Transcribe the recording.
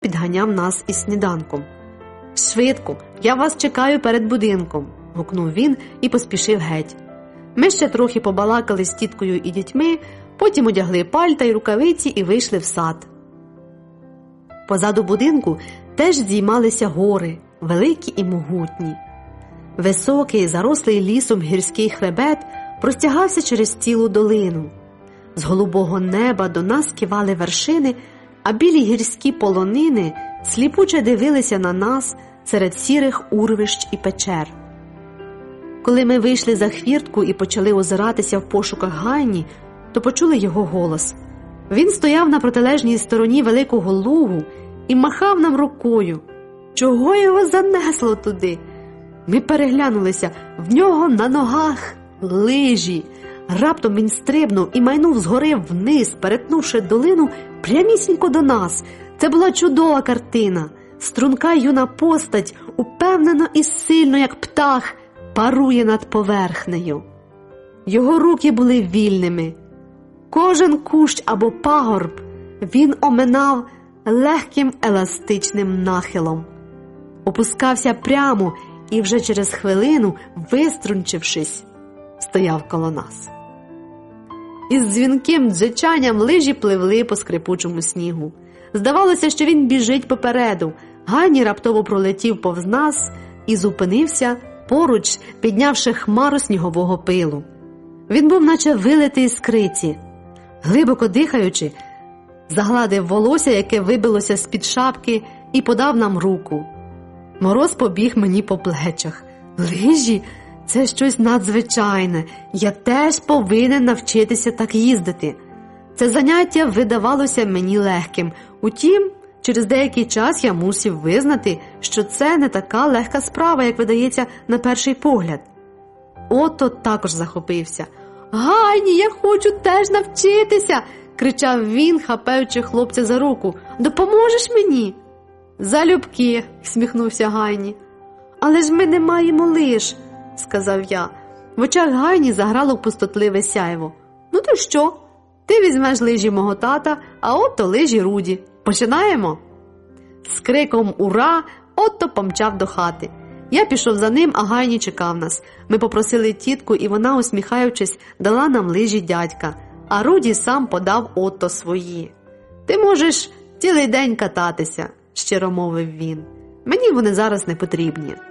підганяв нас із сніданком. «Швидко, я вас чекаю перед будинком», – гукнув він і поспішив геть. Ми ще трохи побалакали з тіткою і дітьми, потім одягли пальта й рукавиці і вийшли в сад. Позаду будинку теж здіймалися гори, великі і могутні. Високий, зарослий лісом гірський хребет простягався через цілу долину. З голубого неба до нас кивали вершини, а білі гірські полонини сліпуче дивилися на нас серед сірих урвищ і печер. Коли ми вийшли за хвіртку і почали озиратися в пошуках Ганні, то почули його голос. Він стояв на протилежній стороні великого лугу і махав нам рукою. Чого його занесло туди? Ми переглянулися, в нього на ногах лижі. Раптом він стрибнув і майнув згори вниз, перетнувши долину прямісінько до нас. Це була чудова картина. Струнка юна постать, упевнено і сильно, як птах, парує над поверхнею. Його руки були вільними. Кожен кущ або пагорб він оминав легким еластичним нахилом. Опускався прямо і вже через хвилину, виструнчившись, стояв коло нас. Із дзвінким дзичанням лижі пливли по скрипучому снігу. Здавалося, що він біжить попереду. Ганні раптово пролетів повз нас і зупинився поруч, піднявши хмару снігового пилу. Він був наче вилитий з криці. Глибоко дихаючи, загладив волосся, яке вибилося з-під шапки, і подав нам руку. Мороз побіг мені по плечах. Лижі – це щось надзвичайне. Я теж повинен навчитися так їздити. Це заняття видавалося мені легким. Утім, через деякий час я мусив визнати, що це не така легка справа, як видається на перший погляд. Отто також захопився. «Ганні, я хочу теж навчитися!» – кричав він, хапаючи хлопця за руку. «Допоможеш мені?» «Залюбки!» – всміхнувся Ганні. «Але ж ми не маємо лиж!» – сказав я. В очах Ганні заграло пустотливе сяйво. «Ну то що? Ти візьмеш лижі мого тата, а Отто лижі Руді. Починаємо?» З криком «Ура!» Отто помчав до хати. Я пішов за ним, а Ганні чекав нас. Ми попросили тітку, і вона, усміхаючись, дала нам лижі дядька, а Руді сам подав Отто свої. «Ти можеш цілий день кататися», – щиро мовив він. «Мені вони зараз не потрібні».